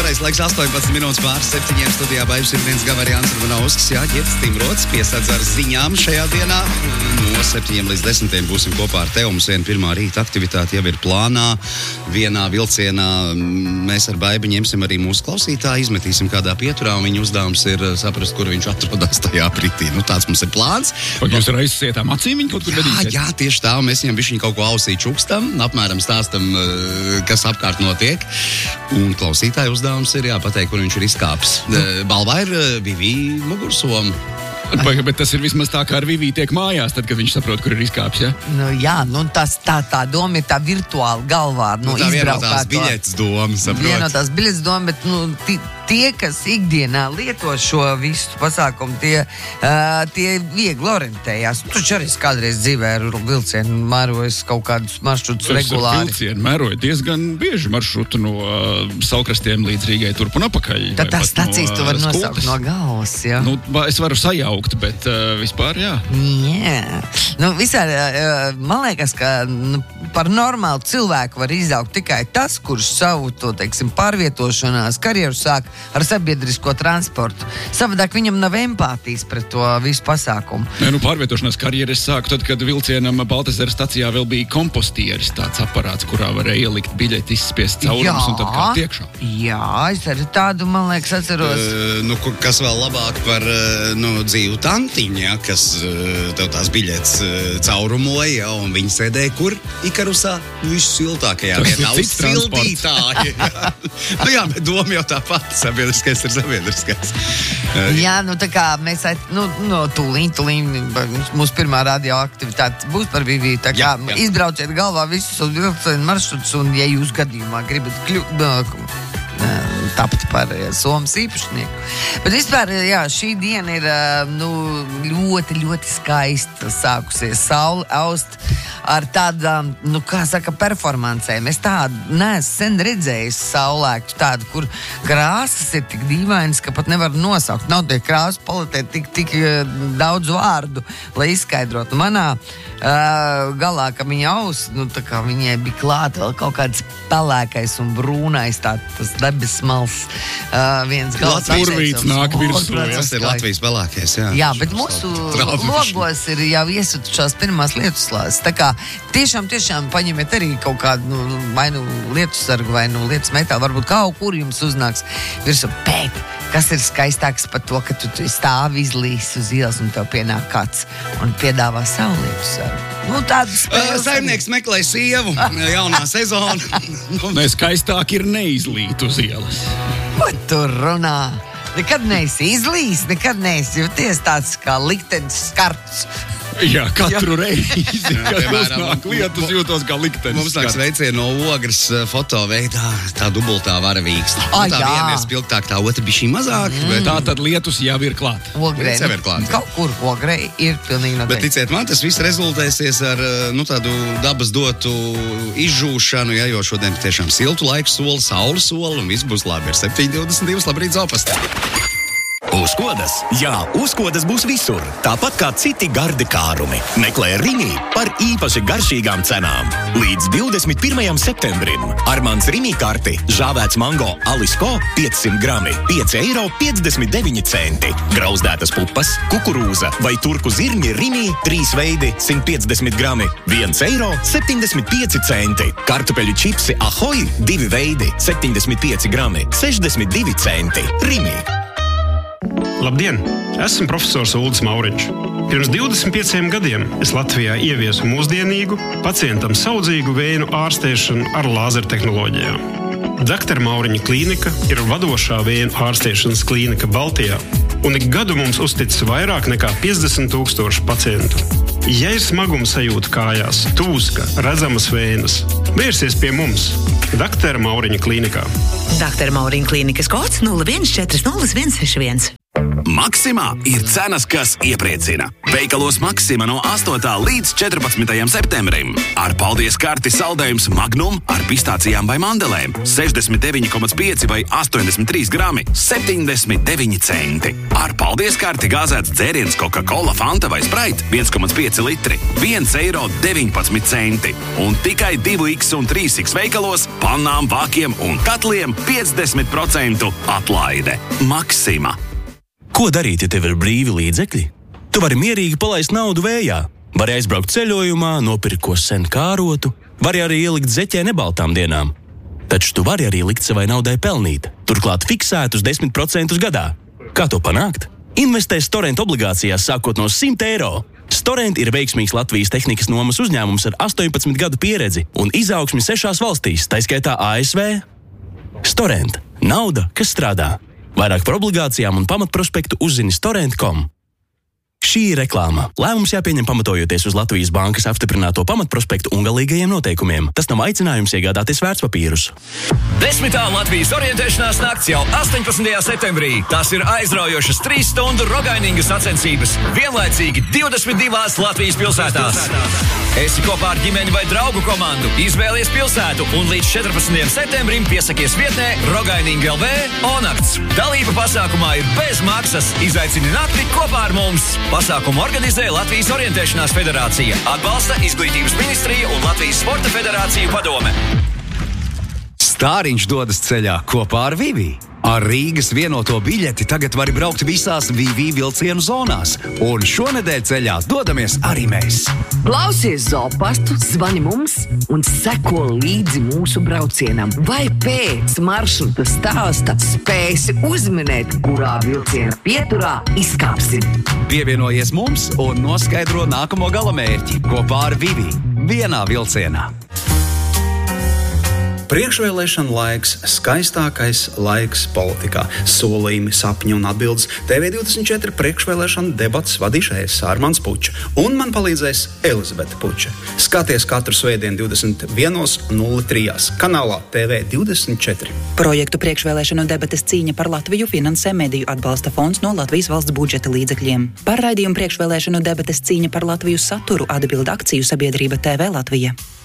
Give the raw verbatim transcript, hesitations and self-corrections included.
pareizi laiks astoņpadsmit minūtes pār septiņiem studijā Baivis ir viens Gavarians Urbanovskis. Jā, ģets Timrots piesadz ar ziņām šajā dienā. No septiņiem līdz desmitiem būsim kopā ar tevi. Mums viena pirmā rīta aktivitāte jau ir plānā. Vienā vilcienā mēs ar Baibi ņemsim arī mūsu klausītāju, izmetīsim kādā pieturā, un viņa uzdevums ir saprast, kur viņš atrodas tajā brīdī. Nu, tāds mums ir plāns. Vai jūs ar aizsietām acīm viņu kaut kur vedīsiet? Jā, jā, tieši tā. Mēs viņam bišķiņ kaut ko ausī čukstam, apmēram stāstam, kas apkārt notiek. Un klausītāju uzdevums ir jāpateikt, kur viņš ir izkāpis. Balvā ir Vivī Mugursoma. Bet tas ir vismaz tā, kā ar Vivī tiek mājās, tad, kad viņš saprot, kur ir izkāpis, ja? Nu, jā, nu tas tā, tā doma ir tā virtuāli galvā. Nu, nu, tā vienotās biļetes doma, saprot. Vienotās biļetes doma, bet, nu, t- tie, kas ikdienā lieto šo visu pasākumu, tie, uh, tie viegli orientējās. Tu taču arī kādreiz dzīvē ar vilcienu mērojas kaut kādus maršrutus regulāri. Es ar vilcienu mēroju diezgan bieži maršrutu no uh, Salkrastiem līdz Rīgai turp un apakaļ. Tad tās stacijas no, tu vari uh, nosaukt no galvas, jā? Nu, es varu sajaukt, bet uh, vispār, jā. Jā. Nu, visādi, uh, man liekas, ka nu, par normālu cilvēku var izaugt tikai tas, kurš savu, to, teiksim, pārvietošanās karjeru sāk ar sabiedrisko transportu. Savādāk viņam nav empātijas pret to visu pasākumu. Nē, nu pārvietošanās karjeru es sāku tad, kad vilcienam Baltezera stacijā vēl bija kompostieris, tāds aparāts, kurā varēja ielikt biļeti, izspiest caurumus un tad kāpt iekšā. Jā, es arī tādu, man liekas, atceros. Uh, nu, kas vēl labāk par uh, nu, dzīvu tantiņu, ja, kas uh, tev tās biļetes uh, caurumoja, ja, un viņi sēdēja kur? Ikarusā, visu siltākajā vietā, uz sildītāju. Ja. Nu jā, bet doma jau tā pati, sabiedriskais ir sabiedriskais. Uh, jā, nu tā kā mēs, nu, no tūliņ, tūliņ, mūsu pirmā radioaktivitāte būs par Vivī, tā kā jā, jā. Izbrauciet galvā visus uz vilcienu maršrutus, un ja jūs gadījumā gribat kļūt, tapt par Somas īpašnieku. Bet vispār, jā, šī diena ir nu, ļoti, ļoti skaista sākusies. Saule aust ar tādām, nu, kā saka, performancēm. Es tādu neesmu sen redzējis saulēktu tādu, kur krāsas ir tik dīvainas, ka pat nevar nosaukt. Nav tie krāsu paletē tik, tik daudz vārdu, lai izskaidrotu. Manā uh, galā, ka viņa aus, nu, tā kā viņai bija klāta vēl kaut kāds pelēkais un brūnais, tā, tas debes mals. Uh, viens gals Latvijas nāk virsū. Tas ir Latvijas pelēkais, jā. Jā, bet mūsu logos ir jau iesutušās pirmās lietuslādes. Tā kā tiešām, tiešām paņemiet arī kaut kādu, nu, vai nu lietusargu, vai nu lietus metālu, varbūt kaut kur jums uznāks virsū. Bet kas ir skaistāks par to, ka tu stāvi izlīs uz ielas un tev pienāk kāds un piedāvā savu lietusargu? Nu, tādu spēles. Saimnieks meklē sievu, jaunā sezona. Nē, skaistāk ir neizlīt uz ielas. Ko tu runā? Nekad neesi izlīs, nekad neesi jūties tāds kā liktenis skarts. Jā, katru jā. reizi, kad piemēram, uznāk lietus, jūtos kā liktenis. Mums nāks veicieni no ogres foto veidā, tā dubultā varavīksta. Ah, tā jā. viena ir spilgtāk, tā otra bišķī mazāk. Mm. Bet... Tā tad lietus jau ir klāt. Ogrei, jau ir klāt, jā. Kaut kur ogrei ir pilnīgi noteikti. Bet ticiet man, tas viss rezultēsies ar, nu, tādu dabas dotu izžūšanu, ja, jo šodien tiešām siltu laiku soli, saules soli, un viss būs labi. Ir septiņi divdesmit divi, labrīt, Zopastā. Uzkodas? Jā, uzkodas būs visur. Tāpat kā citi gardi kārumi. Meklē Rimi par īpaši garšīgām cenām. Līdz divdesmit pirmajam septembrim. Armāns Rimi karti, žāvēts mango Alisko piecsimt grami, pieci eiro piecdesmit deviņi centi. Grauzdētas pupas, kukurūza vai turku zirņi Rimi, trīs veidi, simt piecdesmit grami, viens eiro septiņdesmit pieci centi. Kartupeļu čipsi Ahoj, divi veidi, septiņdesmit pieci grami, sešdesmit divi centi. Rimi. Labdien! Esmu profesors Uldis Mauriņš. Pirms divdesmit pieciem gadiem es Latvijā ieviesu mūsdienīgu, pacientam saudzīgu vēju ārstēšanu ar lāzertehnoloģijām. Daktere Mauriņa klīnika ir vadošā vēju ārstēšanas klīnika Baltijā, un ik gadu mums uzticis vairāk nekā piecdesmit tūkstoši pacientu. Ja ir smaguma sajūta kājās, tūska, redzamas vējas, vērsies pie mums, Daktere Mauriņa klīnikā. Daktere Mauriņa klīnikas kods nulle viens četri nulle viens seši viens. Maksimā ir cenas, kas iepriecina. Veikalos Maksima no astotā līdz četrpadsmitajam septembrim. Ar paldies karti saldējums Magnum ar pistācijām vai mandelēm. sešdesmit deviņi komats pieci vai astoņdesmit trīs grami, septiņdesmit deviņi centi. Ar paldies karti gāzēts dzēriens Coca-Cola, Fanta vai Sprite viens komats pieci litri, viens eiro deviņpadsmit centi. Un tikai divi iks un trīs iks veikalos pannām, vākiem un katliem piecdesmit procentu atlaide. Maksima. Ko darīt, ja tev ir brīvi līdzekļi? Tu vari mierīgi palaist naudu vējā. Vari aizbraukt ceļojumā, nopirkt ko sen kārotu, vari arī ielikt zeķē nebaltām dienām. Taču tu vari arī likt savai naudai pelnīt, turklāt fiksētus desmit procentus gadā. Kā to panākt? Investē Storent obligācijās sākot no simt eiro. Storent ir veiksmīgs Latvijas tehnikas nomas uzņēmums ar astoņpadsmit gadu pieredzi un izaugsmi sešās valstīs, tā skaitā A S V. Storent. Nauda, kas strādā. Vairāk par obligācijām un pamatprospektu uzzini storent punktu com. Šī ir reklāma. Lēmums jāpieņem pamatojoties uz Latvijas bankas apstiprināto pamatprospektu un galīgajiem noteikumiem. Tas nav aicinājums iegādāties vērtspapīrus. Desmitā Latvijas orientēšanās nakts jau astoņpadsmitajā septembrī. Tas ir aizraujošas trīs stundu rogaininga sacensības. Vienlaicīgi divdesmit divās Latvijas pilsētās. Esi kopā ar ģimeni vai draugu komandu, izvēlies pilsētu un līdz četrpadsmitajam septembrim piesakies vietnē Rogaininga L V O-nakts. Dalība pasākumā ir bez maksas. Izaicini nakti kopā ar mums. Pasākumu organizē Latvijas orientēšanās federācija, atbalsta Izglītības ministrija un Latvijas sporta federāciju padome. Stāriņš dodas ceļā kopā ar Vivi. Ar Rīgas vienoto biļeti tagad vari braukt visās Vivi vilcienu zonās. Un šonedēļ ceļā dodamies arī mēs. Klausies Zopastu, zvani mums un seko līdzi mūsu braucienam. Vai pēc maršruta stāsta spēsi uzminēt, kurā vilciena pieturā izkāpsim. Pievienojies mums un noskaidro nākamo galamērķi kopā ar Vivi. Vienā vilcienā. Priekšvēlēšana laiks, skaistākais laiks politikā. Solījumi, sapņi un atbildes. T V divdesmit četri priekšvēlēšana debats vadīšu es, Armands Puča, un man palīdzēs Elizabete Puča. Skaties katru svētdienu divdesmit viens nulle trīs kanālā T V divdesmit četri. Projektu priekšvēlēšanu debates cīņa par Latviju finansē Mediju atbalsta fonds no Latvijas valsts budžeta līdzekļiem. Par raidījumu priekšvēlēšanu debates cīņa par Latviju saturu atbild akciju sabiedrība T V Latvija.